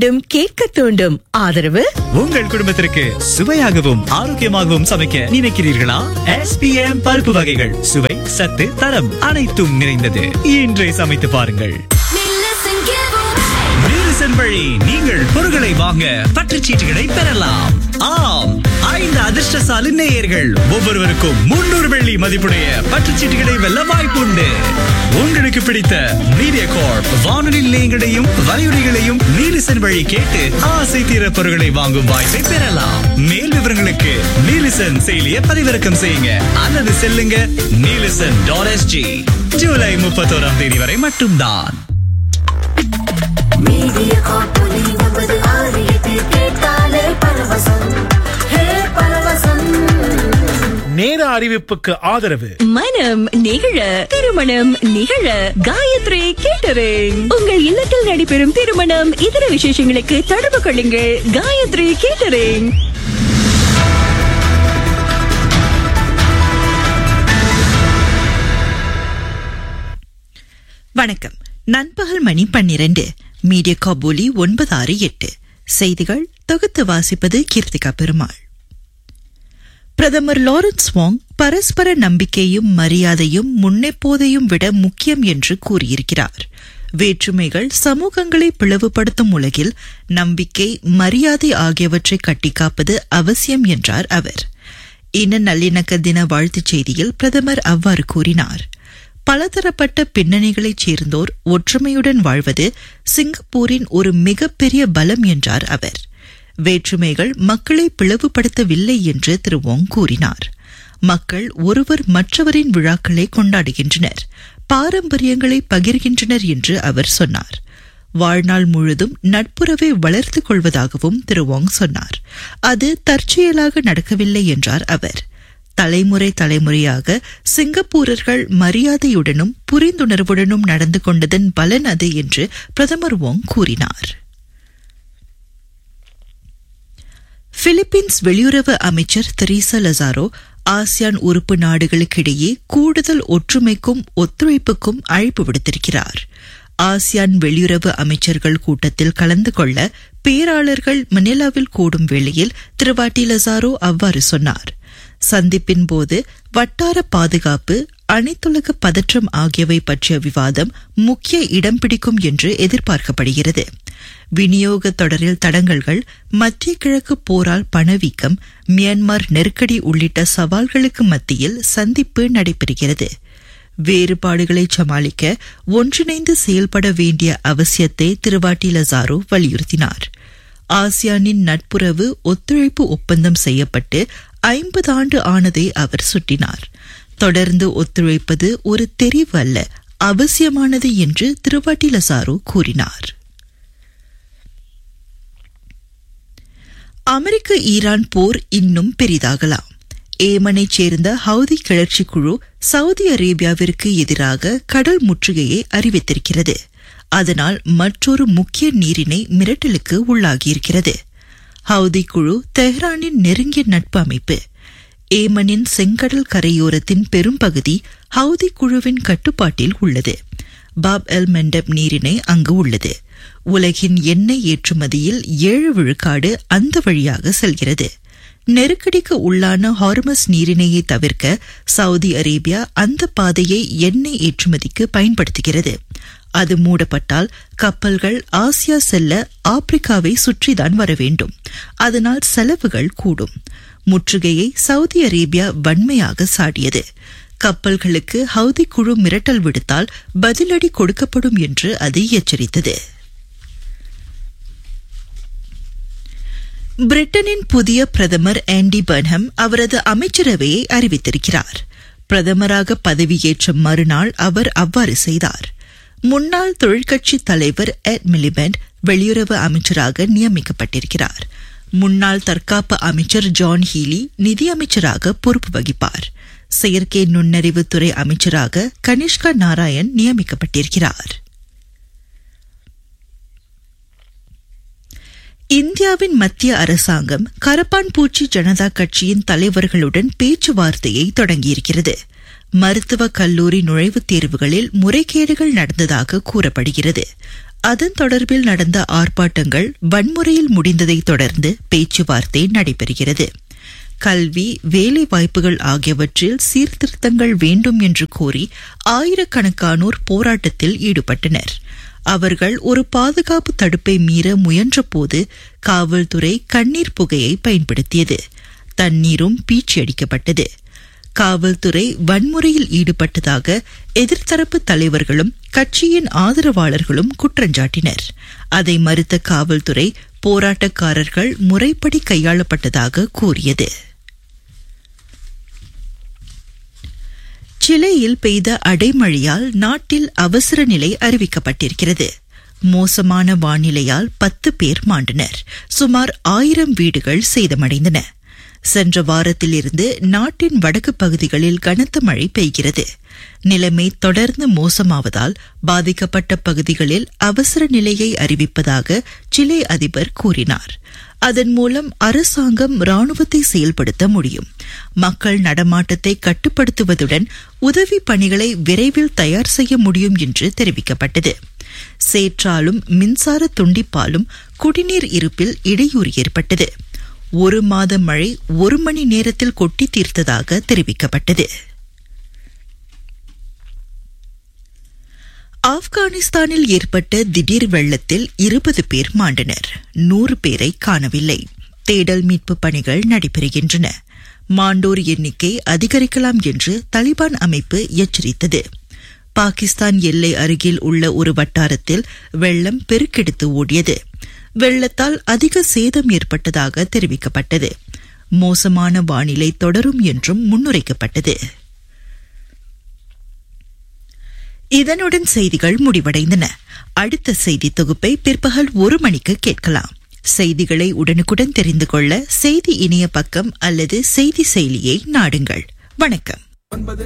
தூண்டும், கேட்க தூண்டும். ஆதரவு உங்கள் குடும்பத்திற்கு சுவையாகவும் ஆரோக்கியமாகவும் சமைக்க நினைக்கிறீர்களா? SPM பருப்பு வகைகள் சுவை, சத்து, தரம் அனைத்தும் நிறைந்தது. இன்றே சமைத்து பாருங்கள். நில்சன் வழி நீங்கள் பொருட்களை வாங்க பற்றுச்சீட்டுகளை பெறலாம். ஆம், 5 அதிர்ஷ்டசாலி நேயர்கள் ஒவ்வொருவருக்கும் 300 வெள்ளி மதிப்புடைய பற்றுச்சீட்டுகளை வெல்ல வாய்ப்புண்டு. உங்களுக்கு பிடித்த மீடியா கார்ப் வானொலி நிலையங்களையும் வலையுறைகளையும் நீலிசன் வழி கேட்டு ஆசை தீர பொருட்களை வாங்கும் வாய்ப்பை பெறலாம். மேல் விவரங்களுக்கு நீலிசன் செயலியை பதிவிறக்கம் செய்யுங்க அல்லது செல்லுங்க நீலிசன்.sg. ஜூலை 31ஆம் தேதி வரை மட்டும்தான். மீடியா காப்பொலி 968 கேட்டாலே பரவசம். ஹே பரவசம். நேர அறிவிப்புக்கு ஆதரவு மனம் நிகழ, திருமணம் நிகழ காயத்ரி கேட்டரிங். உங்கள் இல்லத்தில் நடைபெறும் திருமணம், இதர விசேஷங்களுக்கு தொடர்பு கொள்ளுங்கள் காயத்ரி கேட்டரிங். வணக்கம். நண்பகல் மணி 12. மீடியா காபூலி 968. செய்திகள் தொகுத்து வாசிப்பது கீர்த்திகா பெருமாள். பிரதமர் லாரன்ஸ் வாங் பரஸ்பர நம்பிக்கையும் மரியாதையும் முன்னெப்போதையும் விட முக்கியம் என்று கூறியிருக்கிறார். வேற்றுமைகள் சமூகங்களை பிளவுபடுத்தும் உலகில் நம்பிக்கை, மரியாதை ஆகியவற்றை கட்டிக்காப்பது அவசியம் என்றார் அவர். இன நல்லிணக்க தின வாழ்த்துச் செய்தியில் பிரதமர் அவ்வாறு கூறினார். பலதரப்பட்ட பின்னணிகளைச் சேர்ந்தோர் ஒற்றுமையுடன் வாழ்வது சிங்கப்பூரின் ஒரு மிகப்பெரிய பலம் என்றார் அவர். வேற்றுமைகள் மக்களை பிளவுபடுத்தவில்லை என்று திரு வாங் கூறினார். மக்கள் ஒருவர் மற்றவரின் விழாக்களை கொண்டாடுகின்றனர், பாரம்பரியங்களை பகிர்கின்றனர் என்று அவர் சொன்னார். வாழ்நாள் முழுதும் நட்புறவை வளர்த்துக் கொள்வதாகவும் திரு வாங் சொன்னார். அது தற்செயலாக நடக்கவில்லை என்றார் அவர். தலைமுறையாக சிங்கப்பூரர்கள் மரியாதையுடனும் புரிந்துணர்வுடனும் நடந்து கொண்டதன் பலன் அது என்று பிரதமர் வாங் கூறினார். பிலிப்பீன்ஸ் வெளியுறவு அமைச்சர் தெரீசா லசாரோ ஆசியான் உறுப்பு நாடுகளுக்கிடையே கூடுதல் ஒற்றுமைக்கும் ஒத்துழைப்புக்கும் அழைப்பு விடுத்திருக்கிறார். ஆசியான் வெளியுறவு அமைச்சர்கள் கூட்டத்தில் கலந்து கொள்ள பேராளர்கள் மணிலாவில் கூடும் வேளையில் திருவாட்டி லசாரோ அவ்வாறு சொன்னார். சந்திப்பின் போது வட்டார பாதுகாப்பு, அனைத்துலக பதற்றம் ஆகியவை பற்றிய விவாதம் முக்கிய இடம் பிடிக்கும் என்று எதிர்பார்க்கப்படுகிறது. விநியோக தொடரில் தடங்கல்கள், மத்திய கிழக்கு போரால் பணவீக்கம், மியான்மர் நெருக்கடி உள்ளிட்ட சவால்களுக்கு மத்தியில் சந்திப்பு நடைபெறுகிறது. வேறுபாடுகளை சமாளிக்க ஒன்றிணைந்து செயல்பட வேண்டிய அவசியத்தை திருவாட்டி லசாரோ வலியுறுத்தினார். ஆசியானின் நட்புறவு ஒத்துழைப்பு ஒப்பந்தம் செய்யப்பட்டு 50 ஆண்டு ஆனதை அவர் சுட்டினார். தொடர்ந்து ஒத்துழைப்பது ஒரு தெரிவு அல்ல, அவசியமானது என்று திருவாட்டி லசாரோ கூறினார். அமெரிக்க ஈரான் போர் இன்னும் பெரிதாகலாம். ஏமனைச் சேர்ந்த ஹவுதி கிளர்ச்சி குழு சவுதி அரேபியாவிற்கு எதிராக கடல் முற்றுகையை அறிவித்திருக்கிறது. அதனால் மற்றொரு முக்கிய நீரிணை மிரட்டலுக்கு உள்ளாகியிருக்கிறது. ஹவுதி குழு தெஹ்ரானின் நெருங்கிய நட்பு அமைப்பு. ஏமனின் செங்கடல் கரையோரத்தின் பெரும்பகுதி ஹவுதி குழுவின் கட்டுப்பாட்டில் உள்ளது. பாப் எல் மெண்டப் நீரிணை அங்கு உள்ளது. உலகின் எண்ணெய் ஏற்றுமதியில் 7 விழுக்காடு அந்த வழியாக செல்கிறது. நெருக்கடிக்கு உள்ளான ஹார்மஸ் நீரிணையை தவிர்க்க சவுதி அரேபியா அந்த பாதையை எண்ணெய் ஏற்றுமதிக்கு பயன்படுத்துகிறது. அது மூடப்பட்டால் கப்பல்கள் ஆசியா செல்ல ஆப்பிரிக்காவை சுற்றிதான் வர வேண்டும். அதனால் செலவுகள் கூடும். முற்றுகையை சவுதி அரேபியா வன்மையாக சாடியது. கப்பல்களுக்கு ஹவுதி குழு மிரட்டல் விடுத்தால் பதிலடி கொடுக்கப்படும் என்று அது எச்சரித்தது. பிரிட்டனின் புதிய பிரதமர் ஆண்டி பர்ன்ஹம் அவரது அமைச்சரவையை அறிவித்திருக்கிறார். பிரதமராக பதவியேற்ற மறுநாள் அவர் அவ்வாறு செய்தார். முன்னாள் தொழிற்கட்சி தலைவர் எட் மிலிபெண்ட் வெளியுறவு அமைச்சராக நியமிக்கப்பட்டிருக்கிறார். முன்னாள் தற்காப்பு அமைச்சர் ஜான் ஹீலி நிதியமைச்சராக பொறுப்பு வகிப்பார். செயற்கை நுண்ணறிவுத்துறை அமைச்சராக கனிஷ்கா நாராயண் நியமிக்கப்பட்டிருக்கிறார். இந்தியாவின் மத்திய அரசாங்கம் கரப்பான்பூச்சி ஜனதா கட்சியின் தலைவர்களுடன் பேச்சுவார்த்தையை தொடங்கியிருக்கிறது. மருத்துவக் கல்லூரி நுழைவுத் தேர்வுகளில் முறைகேடுகள் நடந்ததாக கூறப்படுகிறது. அதன் தொடர்பில் நடந்த ஆர்ப்பாட்டங்கள் வன்முறையில் முடிந்ததை தொடர்ந்து பேச்சுவார்த்தை நடைபெறுகிறது. கல்வி, வேலை வாய்ப்புகள் ஆகியவற்றில் சீர்திருத்தங்கள் வேண்டும் என்று கோரி ஆயிரக்கணக்கானோர் போராட்டத்தில் ஈடுபட்டனர். அவர்கள் ஒரு பாதுகாப்பு தடுப்பை மீற முயன்றபோது காவல்துறை கண்ணீர் புகையை பயன்படுத்தியது. தண்ணீரும் பீச்சியடிக்கப்பட்டது. காவல்துறை வன்முறையில் ஈடுபட்டதாக எதிர்த்தரப்பு தலைவர்களும் கட்சியின் ஆதரவாளர்களும் குற்றஞ்சாட்டினர். அதை மறுத்த காவல்துறை போராட்டக்காரர்கள் முறைப்படி கையாளப்பட்டதாக கூறியது. சிலியில் பெய்த அடைமழையால் நாட்டில் அவசர நிலை அறிவிக்கப்பட்டிருக்கிறது. மோசமான வானிலையால் 10 பேர் மாண்டனர். சுமார் 1000 வீடுகள் சேதமடைந்தன. சென்ற வாரத்திலிருந்து நாட்டின் வடக்கு பகுதிகளில் கனத்த மழை பெய்கிறது. நிலைமை தொடர்ந்து மோசமாவதால் பாதிக்கப்பட்ட பகுதிகளில் அவசர நிலையை அறிவிப்பதாக சிலி அதிபர் கூறினார். அதன் மூலம் அரசாங்கம் ராணுவத்தை செயல்படுத்த முடியும். மக்கள் நடமாட்டத்தை கட்டுப்படுத்துவதுடன் உதவி பணிகளை விரைவில் தயார் செய்ய முடியும் என்று தெரிவிக்கப்பட்டது. சேற்றாலும் மின்சார துண்டிப்பாலும் குடிநீர் இருப்பில் இடையூறு ஏற்பட்டது. 1 மாத மழை 1 மணி நேரத்தில் கொட்டி தீர்த்ததாக தெரிவிக்கப்பட்டது. ஆப்கானிஸ்தானில் ஏற்பட்ட திடீர் வெள்ளத்தில் 20 பேர் மாண்டனர். 100 பேரை காணவில்லை. தேடல் மீட்பு பணிகள் நடைபெறுகின்றன. மாண்டோர் எண்ணிக்கை அதிகரிக்கலாம் என்று தலிபான் அமைப்பு எச்சரித்தது. பாகிஸ்தான் எல்லை அருகில் உள்ள ஒரு வட்டாரத்தில் வெள்ளம் பெருக்கெடுத்து ஓடியது. வெள்ளத்தால் அதிக சேதம் ஏற்பட்டதாக தெரிவிக்கப்பட்டது. மோசமான வானிலை தொடரும் என்றும் முன்னுரைக்கப்பட்டது. இதனுடன் செய்திகள் முடிவடைந்தன. அடுத்த செய்தி தொகுப்பை பிற்பகல் 1 மணிக்கு கேட்கலாம். செய்திகளை உடனுக்குடன் தெரிந்து கொள்ள செய்தி இணைய பக்கம் அல்லது செய்தி செயலியை நாடுங்கள். வணக்கம்.